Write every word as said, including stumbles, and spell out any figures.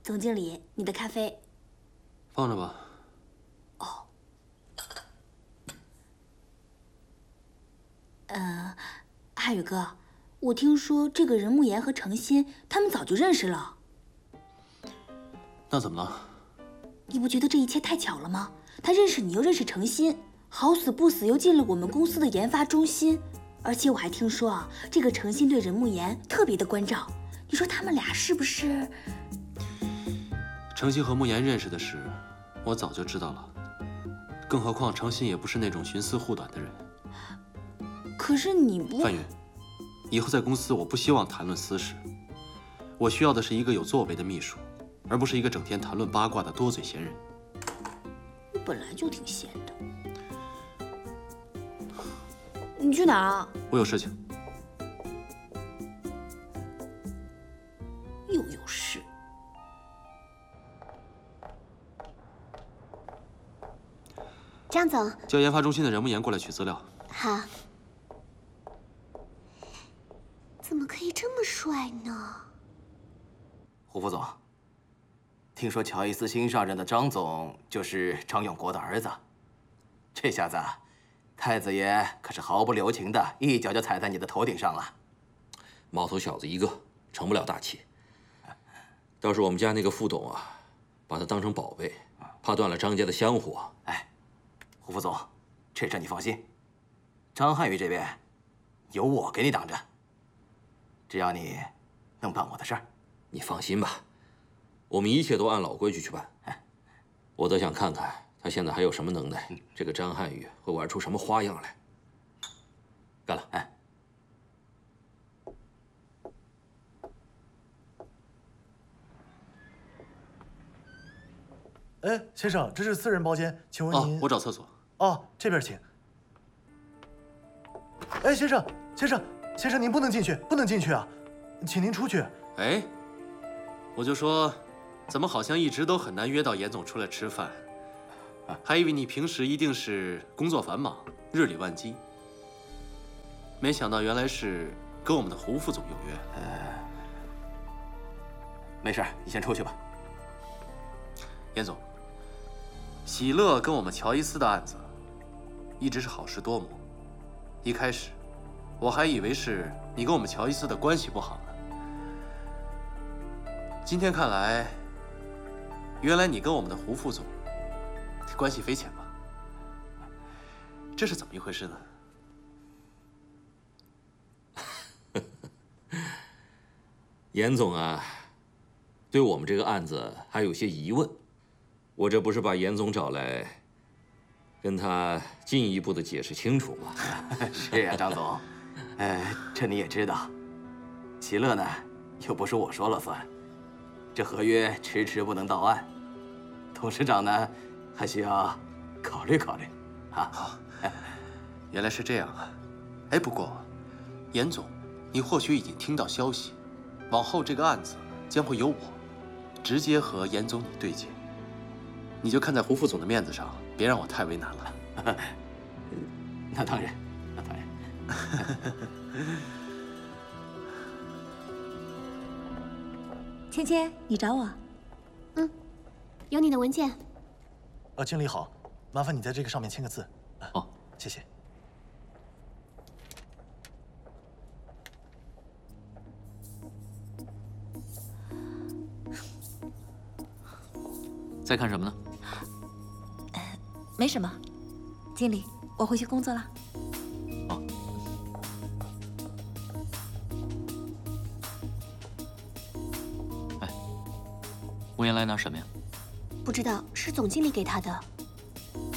总经理，你的咖啡。 放着吧。 哦。呃，汉宇哥，我听说这个任慕言和程心他们早就认识了。 那怎么了？ 你不觉得这一切太巧了吗？他认识你，又认识程心，好死不死又进了我们公司的研发中心。而且我还听说啊，这个程心对任慕言特别的关照。你说他们俩是不是？ 程心和慕言认识的事，我早就知道了。更何况程心也不是那种徇私护短的人。 可是你不…… 范云，以后在公司我不希望谈论私事。我需要的是一个有作为的秘书，而不是一个整天谈论八卦的多嘴闲人。 你本来就挺闲的。你去哪儿啊？ 我有事情。 又有事。 张总， 叫研发中心的任慕言过来取资料。 好。怎么可以这么帅呢？ 胡副总，听说乔伊斯新上任的张总就是张永国的儿子，这下子。太子爷可是毫不留情的，一脚就踩在你的头顶上了。 毛头小子一个，成不了大器。倒是我们家那个副董啊，把他当成宝贝，怕断了张家的香火。 哎，胡副总，这事你放心，张汉宇这边有我给你挡着，只要你能办我的事儿， 你放心吧，我们一切都按老规矩去办。 哎， 我倒想看看。他现在还有什么能耐？这个张汉宇会玩出什么花样来？干了！ 哎， 哎，先生，这是私人包间，请问您…… 哦，我找厕所。 哦，这边请。哎，先生，先生，先生，您不能进去，不能进去啊，请您出去。 哎，我就说，怎么好像一直都很难约到严总出来吃饭？还以为你平时一定是工作繁忙，日理万机，没想到原来是跟我们的胡副总有约。 呃，没事，你先出去吧。 严总，喜乐跟我们乔伊斯的案子一直是好事多磨。一开始我还以为是你跟我们乔伊斯的关系不好呢，今天看来，原来你跟我们的胡副总关系匪浅吧？这是怎么一回事呢？ 严总啊，对我们这个案子还有些疑问，我这不是把严总找来，跟他进一步的解释清楚吗？ 是呀，张总，呃，这你也知道，齐乐呢又不是我说了算，这合约迟迟不能到案，董事长呢？还需要考虑考虑，啊！ 好，原来是这样啊。哎，不过，严总，你或许已经听到消息，往后这个案子将会由我直接和严总你对接。你就看在胡副总的面子上，别让我太为难了。 那当然，那当然。 芊芊，你找我？ 嗯，有你的文件。 呃，经理好，麻烦你在这个上面签个字。 哦， 谢谢。 在看什么呢？ 呃，没什么，经理，我回去工作了。 哦。哎，慕言来拿什么呀？ 不知道，是总经理给他的。